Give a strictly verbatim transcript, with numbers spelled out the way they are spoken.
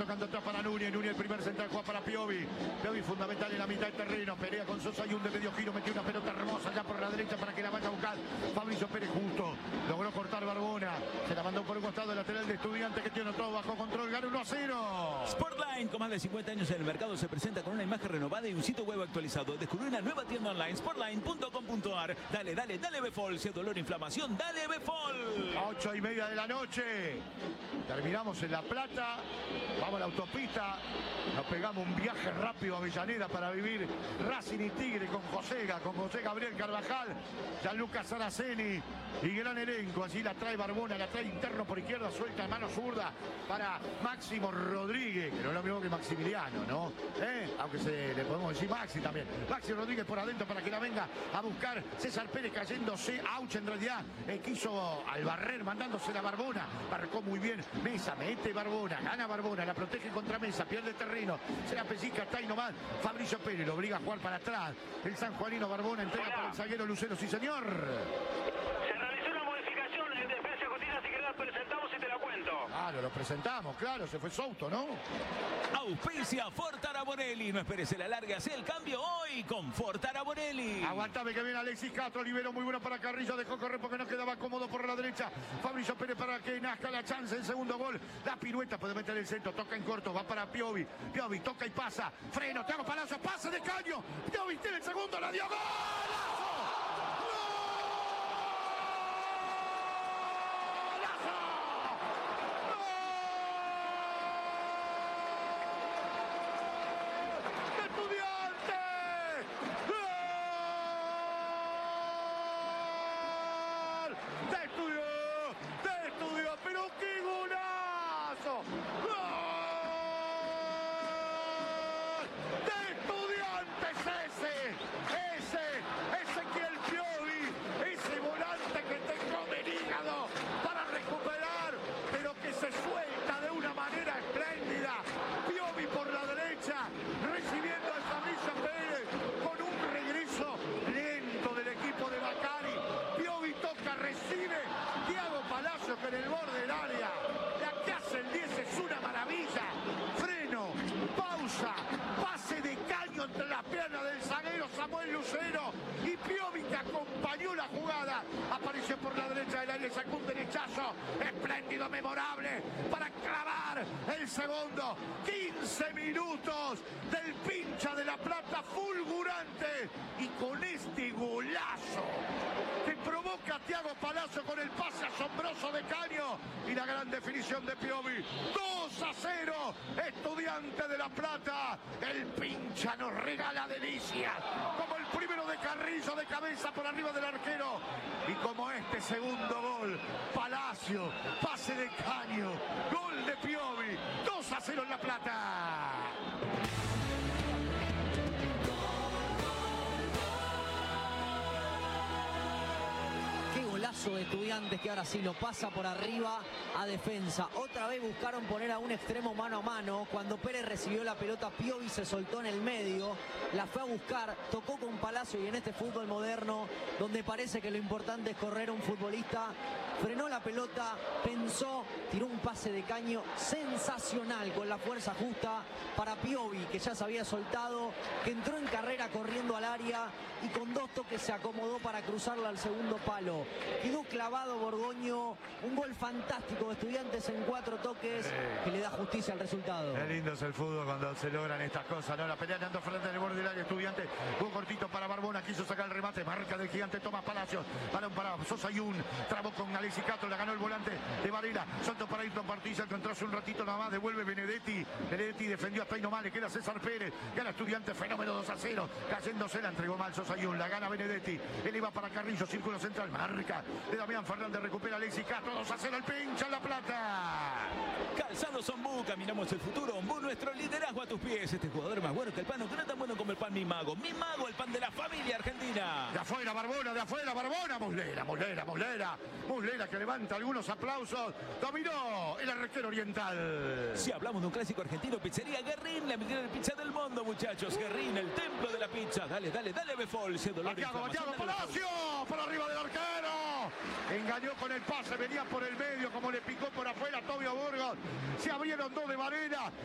tocando atrás para Núñez. Núñez, el primer central, juega para Piovi. Piovi fundamental en la mitad del terreno. Pelea con Sosa y un de medio giro. Metió una pelota hermosa ya por la derecha para que la vaya a buscar Fabricio Pérez justo. Logró cortar Barbona. Se la mandó por un costado el lateral de Estudiantes que tiene todo bajo control. Gana uno a cero. Sportline, con más de cincuenta años en el mercado, se presenta con una imagen renovada y un sitio web actualizado. Descubrí una nueva tienda online, sportline punto com punto ar. Dale, dale, dale Befol. Si es dolor, inflamación, dale Befol. Ocho y media de la noche. Terminamos en La Plata. Vamos a la autopista. Nos pegamos un viaje rápido a Avellaneda para vivir Racing y Tigre con Josega, con José Gabriel Carvajal, Gianluca Saraceni y gran elenco. Así la trae Barbona, la trae interno por izquierda, suelta en mano zurda para Máximo Rodríguez, que no es lo mismo que Maximiliano, ¿no? ¿Eh? Aunque se le podemos decir Maxi también. Maxi Rodríguez por adentro para que la venga a buscar César Pérez cayéndose. Auch en realidad eh, quiso al barrer mandándose la Barbona. Marcó muy bien Mesa, mete Barbona, gana Barbona, la protege contra Mesa, pierde terreno, se la pellizca, está ahí nomás. Fabricio Pérez lo obliga a jugar para atrás. El sanjuanino Barbona entrega para el zaguero Lucero, sí señor. Se realizó una modificación en Defensa y Justicia, si querés la presentamos y te la cuento. Claro, lo presentamos, claro, se fue Souto, ¿no? Auspicia Fortara Bonelli. No esperes el alargue, hace el cambio hoy con Fortara Bonelli. Aguantame que viene Alexis Castro, libero muy bueno para Carrillo, dejó correr porque no quedaba cómodo por la derecha. Fabricio Pérez para que nazca la chance, el segundo gol. La pirueta puede meter el centro, toca en corto, va para Piovi. Piovi toca y pasa, freno, Thiago Palacio, pase de Caño. Piovi tiene el segundo, la dio, ¡golazo! Para recuperar, pero que se suelta de una manera espléndida. Piovi por la derecha, recibiendo al Fabricio Pérez con un regreso lento del equipo de Macari. Piovi toca, recibe. Thiago Palacio que en el borde del área. La que hace el diez es una maravilla. Freno, pausa, pase de Caño entre las piernas del zaguero Samuel Lucero y Piovi que acompañó la jugada. Apareció por la derecha del área, sacó un derechazo espléndido, memorable para clavar el segundo. quince minutos del pincha de La Plata, fulgurante, y con este golazo que provoca Thiago Palacio con el pase asombroso de Caño y la gran definición de Piovi. dos a cero, Estudiante de La Plata. El pincha nos regala delicias, como el primero de Carrillo de cabeza por arriba del arquero, y como este segundo gol, Palacio, pase de Caño, gol de Piovi, dos a cero en La Plata. Golazo de Estudiantes que ahora sí lo pasa por arriba a defensa. Otra vez buscaron poner a un extremo mano a mano. Cuando Pérez recibió la pelota, Piovi se soltó en el medio, la fue a buscar, tocó con Palacio, y en este fútbol moderno, donde parece que lo importante es correr, un futbolista frenó la pelota, pensó, tiró un pase de Caño sensacional con la fuerza justa para Piovi, que ya se había soltado, que entró en carrera corriendo al área y con dos toques se acomodó para cruzarla al segundo palo. Quedó clavado Borgoño, un gol fantástico de Estudiantes en cuatro toques que le da justicia al resultado. Qué lindo es el fútbol cuando se logran estas cosas, ¿no? La pelea Nando Fernández en el borde del área, Estudiante, un cortito para Barbona, quiso sacar el remate, marca del gigante Tomás Palacios, balón para Sosa Yun, trabó con Alexis Castro, la ganó el volante de Varela, salto para Ayrton Partilla, encontró hace un ratito nada más, devuelve Benedetti, Benedetti defendió hasta ahí nomás, le queda César Pérez, gana Estudiante, fenómeno dos a cero, cayéndose, la entregó mal Sosa Yun, la gana Benedetti, él iba para Carrillo, círculo central, marca de Damián Fernández, recupera Alexis Castro, dos a cero el pincha en La Plata. Calzados Ombú, caminamos el futuro. Ombú, nuestro liderazgo a tus pies. Este jugador más bueno que el pan, que no tan bueno como el pan Mi Mago. Mi Mago, el pan de la familia argentina. De afuera, Barbona, de afuera, Barbona. Muslera, Muslera, Muslera. Muslera que levanta algunos aplausos. Dominó el arquero oriental. Si hablamos de un clásico argentino, pizzería Guerrín, la mejor pizza del mundo, muchachos. Guerrín, el templo de la pizza. Dale, dale, dale, Befol. Santiago, Santiago Palacio, por arriba del arquero. Engañó con el pase, venía por el medio, como le picó por afuera Tobio Burgos. Se abrieron dos de Varela.